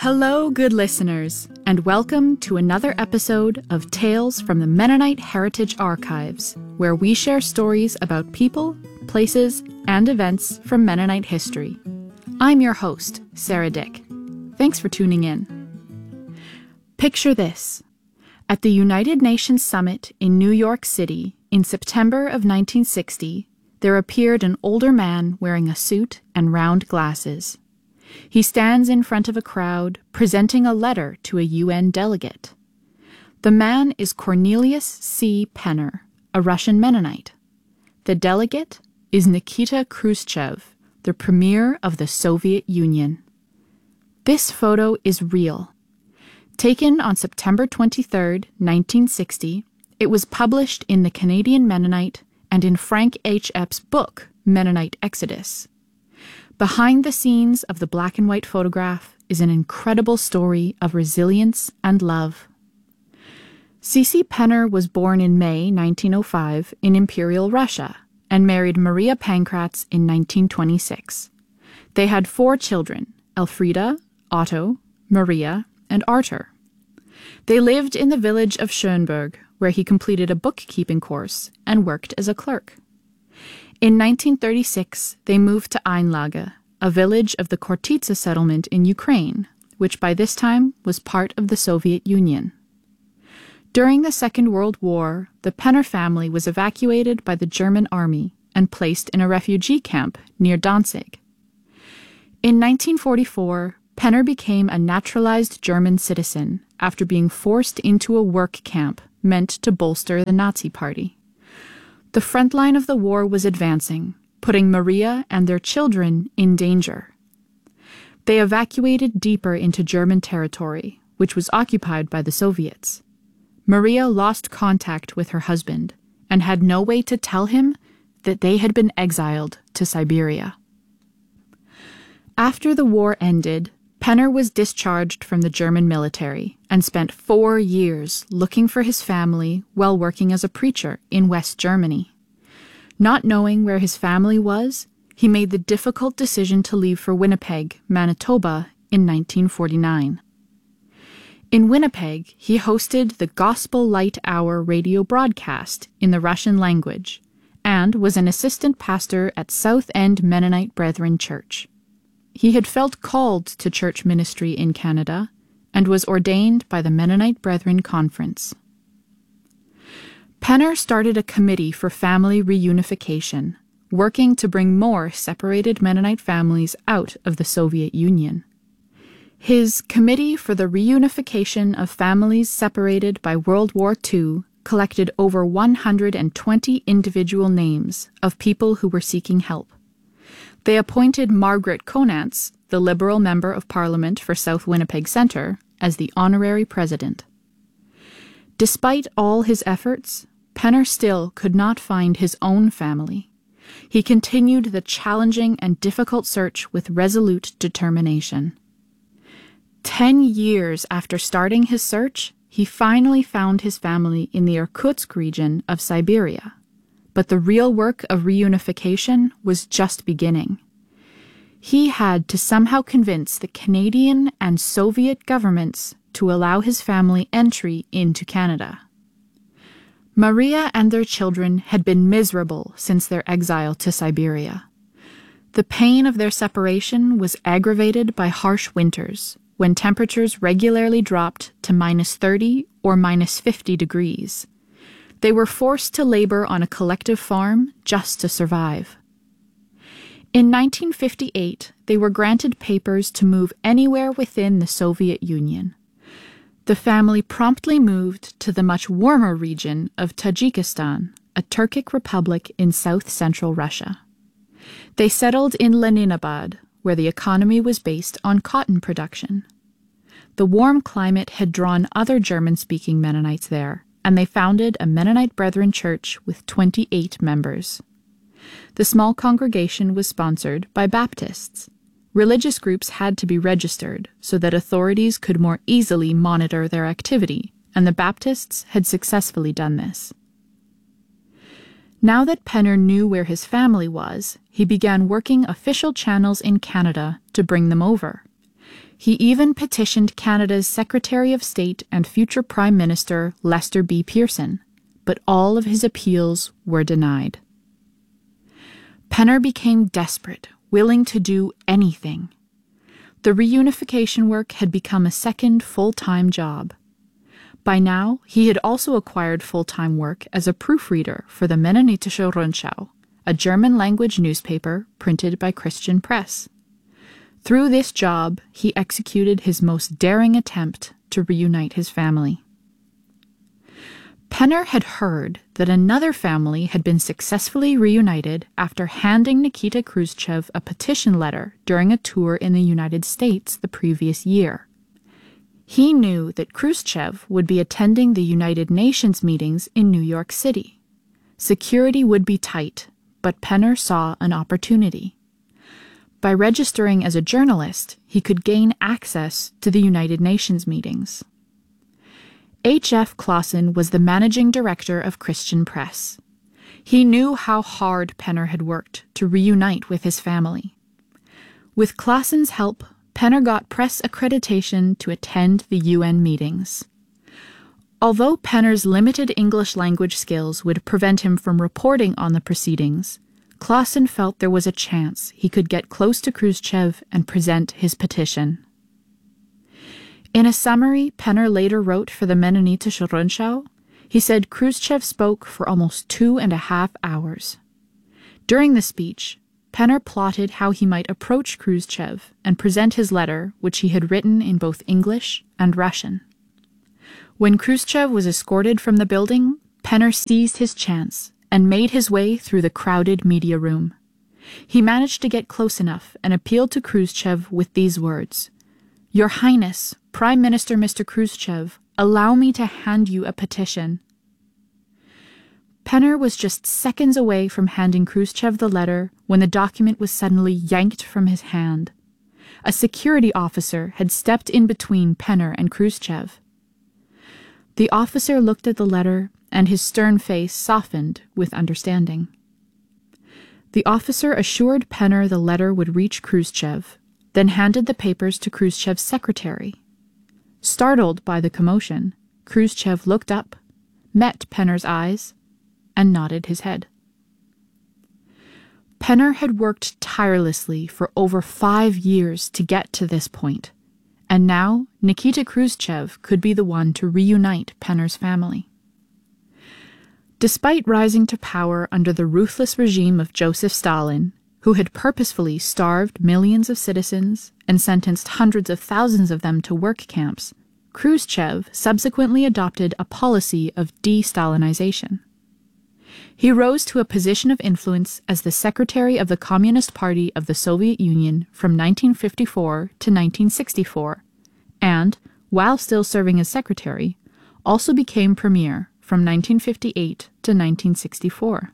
Hello, good listeners, and welcome to another episode of Tales from the Mennonite Heritage Archives, where we share stories about people, places, and events from Mennonite history. I'm your host, Sarah Dick. Thanks for tuning in. Picture this. At the United Nations Summit in New York City in September of 1960, there appeared an older man wearing a suit and round glasses. He stands in front of a crowd, presenting a letter to a UN delegate. The man is Cornelius C. Penner, a Russian Mennonite. The delegate is Nikita Khrushchev, the premier of the Soviet Union. This photo is real. Taken on September 23, 1960, it was published in the Canadian Mennonite and in Frank H. Epps' book, Mennonite Exodus. Behind the scenes of the black and white photograph is an incredible story of resilience and love. C.C. Penner was born in May 1905 in Imperial Russia and married Maria Pankratz in 1926. They had 4 children, Elfrieda, Otto, Maria, and Artur. They lived in the village of Schönberg, where he completed a bookkeeping course and worked as a clerk. In 1936, they moved to Einlage, a village of the Khortytsa settlement in Ukraine, which by this time was part of the Soviet Union. During the Second World War, the Penner family was evacuated by the German army and placed in a refugee camp near Danzig. In 1944, Penner became a naturalized German citizen after being forced into a work camp meant to bolster the Nazi Party. The front line of the war was advancing, putting Maria and their children in danger. They evacuated deeper into German territory, which was occupied by the Soviets. Maria lost contact with her husband and had no way to tell him that they had been exiled to Siberia. After the war ended, Penner was discharged from the German military and spent 4 years looking for his family while working as a preacher in West Germany. Not knowing where his family was, he made the difficult decision to leave for Winnipeg, Manitoba, in 1949. In Winnipeg, he hosted the Gospel Light Hour radio broadcast in the Russian language and was an assistant pastor at South End Mennonite Brethren Church. He had felt called to church ministry in Canada and was ordained by the Mennonite Brethren Conference. Penner started a committee for family reunification, working to bring more separated Mennonite families out of the Soviet Union. His Committee for the Reunification of Families Separated by World War II collected over 120 individual names of people who were seeking help. They appointed Margaret Conants, the Liberal Member of Parliament for South Winnipeg Centre, as the honorary president. Despite all his efforts, Penner still could not find his own family. He continued the challenging and difficult search with resolute determination. 10 years after starting his search, he finally found his family in the Irkutsk region of Siberia. But the real work of reunification was just beginning. He had to somehow convince the Canadian and Soviet governments to allow his family entry into Canada. Maria and their children had been miserable since their exile to Siberia. The pain of their separation was aggravated by harsh winters, when temperatures regularly dropped to -30 or -50 degrees. They were forced to labor on a collective farm just to survive. In 1958, they were granted papers to move anywhere within the Soviet Union. The family promptly moved to the much warmer region of Tajikistan, a Turkic republic in south-central Russia. They settled in Leninabad, where the economy was based on cotton production. The warm climate had drawn other German-speaking Mennonites there, and they founded a Mennonite Brethren church with 28 members. The small congregation was sponsored by Baptists. Religious groups had to be registered so that authorities could more easily monitor their activity, and the Baptists had successfully done this. Now that Penner knew where his family was, he began working official channels in Canada to bring them over. He even petitioned Canada's Secretary of State and future Prime Minister Lester B. Pearson, but all of his appeals were denied. Penner became desperate, willing to do anything. The reunification work had become a second full-time job. By now, he had also acquired full-time work as a proofreader for the Mennonitische Rundschau, a German-language newspaper printed by Christian Press. Through this job, he executed his most daring attempt to reunite his family. Penner had heard that another family had been successfully reunited after handing Nikita Khrushchev a petition letter during a tour in the United States the previous year. He knew that Khrushchev would be attending the United Nations meetings in New York City. Security would be tight, but Penner saw an opportunity. By registering as a journalist, he could gain access to the United Nations meetings. H.F. Clausen was the managing director of Christian Press. He knew how hard Penner had worked to reunite with his family. With Clausen's help, Penner got press accreditation to attend the UN meetings. Although Penner's limited English language skills would prevent him from reporting on the proceedings, Clausen felt there was a chance he could get close to Khrushchev and present his petition. In a summary Penner later wrote for the Mennonitische Rundschau, he said Khrushchev spoke for almost 2.5 hours. During the speech, Penner plotted how he might approach Khrushchev and present his letter, which he had written in both English and Russian. When Khrushchev was escorted from the building, Penner seized his chance and made his way through the crowded media room. He managed to get close enough and appealed to Khrushchev with these words: "Your Highness, Prime Minister Mr. Khrushchev, allow me to hand you a petition." Penner was just seconds away from handing Khrushchev the letter when the document was suddenly yanked from his hand. A security officer had stepped in between Penner and Khrushchev. The officer looked at the letter, and his stern face softened with understanding. The officer assured Penner the letter would reach Khrushchev, then handed the papers to Khrushchev's secretary. Startled by the commotion, Khrushchev looked up, met Penner's eyes, and nodded his head. Penner had worked tirelessly for over 5 years to get to this point, and now Nikita Khrushchev could be the one to reunite Penner's family. Despite rising to power under the ruthless regime of Joseph Stalin, who had purposefully starved millions of citizens and sentenced hundreds of thousands of them to work camps, Khrushchev subsequently adopted a policy of de-Stalinization. He rose to a position of influence as the secretary of the Communist Party of the Soviet Union from 1954 to 1964, and, while still serving as secretary, also became premier from 1958 to 1964.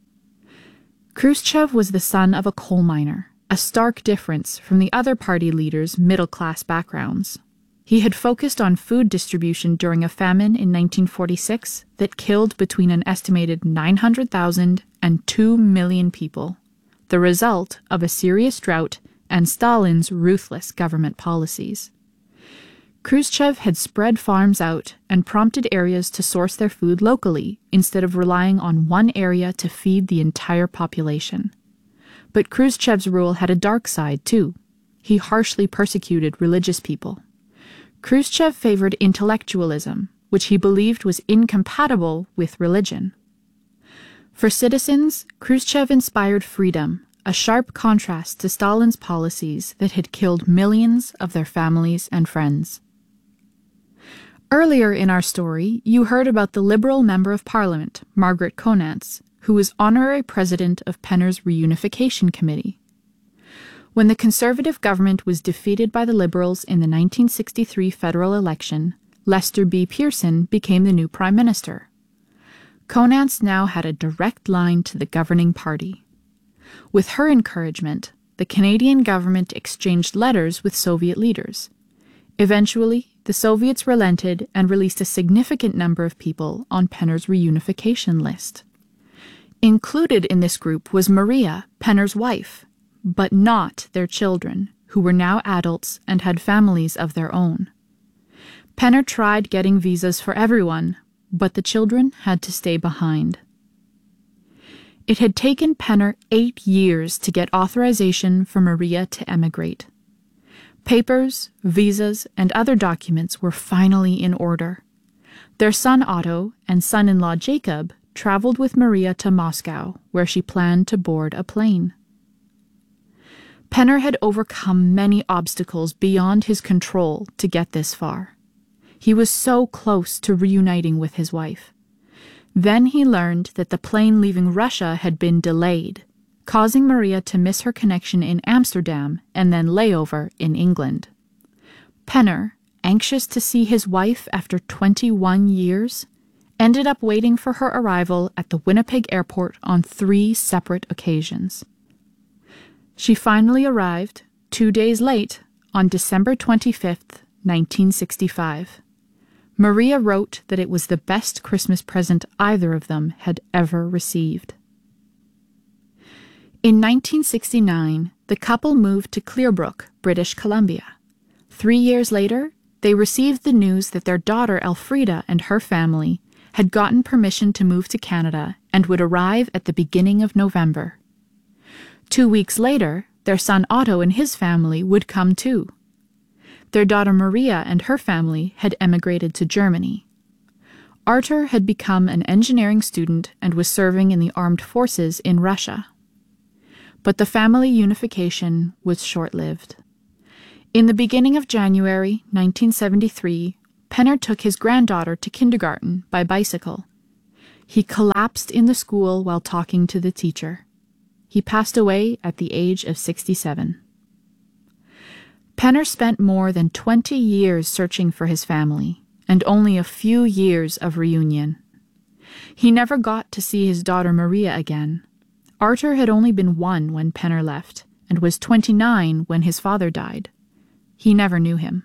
Khrushchev was the son of a coal miner, a stark difference from the other party leaders' middle-class backgrounds. He had focused on food distribution during a famine in 1946 that killed between an estimated 900,000 and 2 million people, the result of a serious drought and Stalin's ruthless government policies. Khrushchev had spread farms out and prompted areas to source their food locally instead of relying on one area to feed the entire population. But Khrushchev's rule had a dark side, too. He harshly persecuted religious people. Khrushchev favored intellectualism, which he believed was incompatible with religion. For citizens, Khrushchev inspired freedom, a sharp contrast to Stalin's policies that had killed millions of their families and friends. Earlier in our story, you heard about the Liberal Member of Parliament, Margaret Conants, who was honorary president of Penner's Reunification Committee. When the Conservative government was defeated by the Liberals in the 1963 federal election, Lester B. Pearson became the new Prime Minister. Conants now had a direct line to the governing party. With her encouragement, the Canadian government exchanged letters with Soviet leaders. Eventually, the Soviets relented and released a significant number of people on Penner's reunification list. Included in this group was Maria, Penner's wife, but not their children, who were now adults and had families of their own. Penner tried getting visas for everyone, but the children had to stay behind. It had taken Penner 8 years to get authorization for Maria to emigrate. Papers, visas, and other documents were finally in order. Their son Otto and son-in-law Jacob traveled with Maria to Moscow, where she planned to board a plane. Penner had overcome many obstacles beyond his control to get this far. He was so close to reuniting with his wife. Then he learned that the plane leaving Russia had been delayed, causing Maria to miss her connection in Amsterdam and then layover in England. Penner, anxious to see his wife after 21 years, ended up waiting for her arrival at the Winnipeg airport on 3 separate occasions. She finally arrived 2 days late on December 25th, 1965. Maria wrote that it was the best Christmas present either of them had ever received. In 1969, the couple moved to Clearbrook, British Columbia. 3 years later, they received the news that their daughter Elfrida and her family had gotten permission to move to Canada and would arrive at the beginning of November. 2 weeks later, their son Otto and his family would come too. Their daughter Maria and her family had emigrated to Germany. Artur had become an engineering student and was serving in the armed forces in Russia. But the family unification was short-lived. In the beginning of January 1973, Penner took his granddaughter to kindergarten by bicycle. He collapsed in the school while talking to the teacher. He passed away at the age of 67. Penner spent more than 20 years searching for his family, and only a few years of reunion. He never got to see his daughter Maria again. Artur had only been 1 when Penner left, and was 29 when his father died. He never knew him.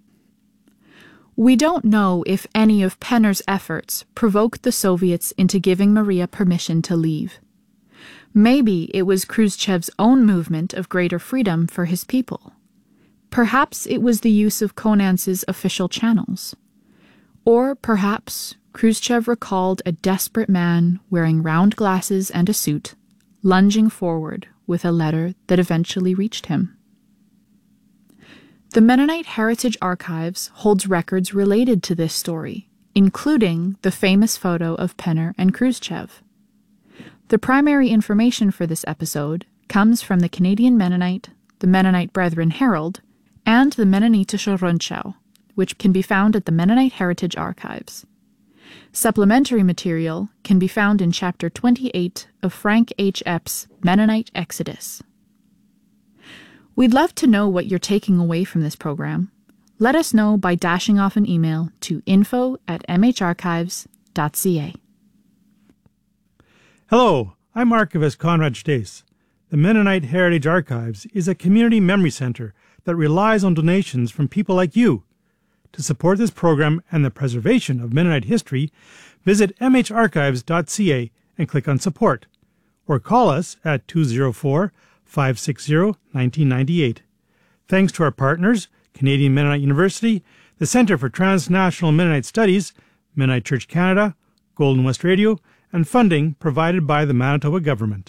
We don't know if any of Penner's efforts provoked the Soviets into giving Maria permission to leave. Maybe it was Khrushchev's own movement of greater freedom for his people. Perhaps it was the use of Konants's official channels. Or perhaps Khrushchev recalled a desperate man wearing round glasses and a suit, lunging forward with a letter that eventually reached him. The Mennonite Heritage Archives holds records related to this story, including the famous photo of Penner and Khrushchev. The primary information for this episode comes from the Canadian Mennonite, the Mennonite Brethren Herald, and the Mennonitische Rundschau, which can be found at the Mennonite Heritage Archives. Supplementary material can be found in Chapter 28 of Frank H. Epps' Mennonite Exodus. We'd love to know what you're taking away from this program. Let us know by dashing off an email to info@mharchives.ca. Hello, I'm Archivist Conrad Stace. The Mennonite Heritage Archives is a community memory center that relies on donations from people like you. To support this program and the preservation of Mennonite history, visit mharchives.ca and click on Support, or call us at 204-560-1998. Thanks to our partners, Canadian Mennonite University, the Centre for Transnational Mennonite Studies, Mennonite Church Canada, Golden West Radio, and funding provided by the Manitoba government.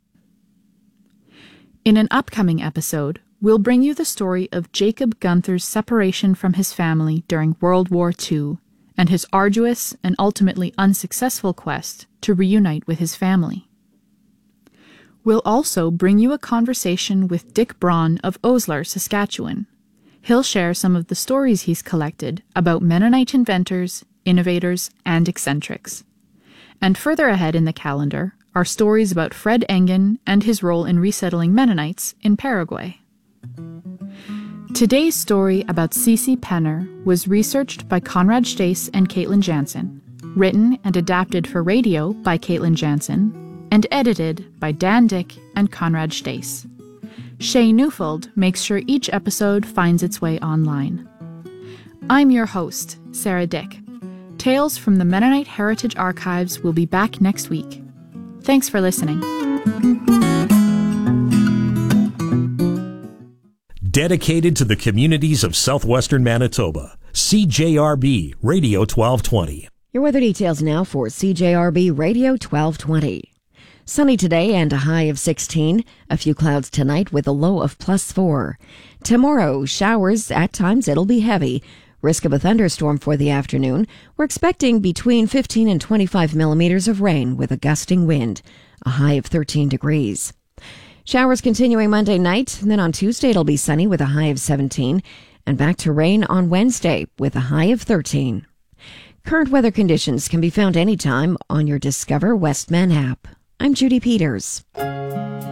In an upcoming episode, we'll bring you the story of Jacob Gunther's separation from his family during World War II and his arduous and ultimately unsuccessful quest to reunite with his family. We'll also bring you a conversation with Dick Braun of Osler, Saskatchewan. He'll share some of the stories he's collected about Mennonite inventors, innovators, and eccentrics. And further ahead in the calendar are stories about Fred Engen and his role in resettling Mennonites in Paraguay. Today's story about C.C. Penner was researched by Conrad Stace and Caitlin Jansen, written and adapted for radio by Caitlin Jansen, and edited by Dan Dick and Conrad Stace. Shay Neufeld makes sure each episode finds its way online. I'm your host, Sarah Dick. Tales from the Mennonite Heritage Archives will be back next week. Thanks for listening. dedicated to the communities of southwestern Manitoba. CJRB Radio 1220. Your weather details now for CJRB Radio 1220. Sunny today and a high of 16. A few clouds tonight with a low of +4. Tomorrow, showers. At times it'll be heavy. Risk of a thunderstorm for the afternoon. We're expecting between 15 and 25 millimeters of rain with a gusting wind. A high of 13 degrees. Showers continuing Monday night, and then on Tuesday it'll be sunny with a high of 17, and back to rain on Wednesday with a high of 13. Current weather conditions can be found anytime on your Discover Westman app. I'm Judy Peters.